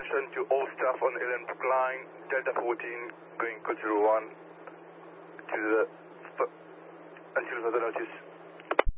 attention to all staff on Alien Brook Line, Delta 14, going code 01 to the until further notice.